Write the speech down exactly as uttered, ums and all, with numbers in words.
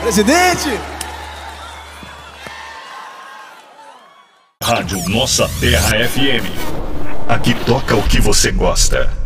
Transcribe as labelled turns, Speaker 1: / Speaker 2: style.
Speaker 1: Presidente!
Speaker 2: Rádio Nossa Terra F M. Aqui toca o que você gosta.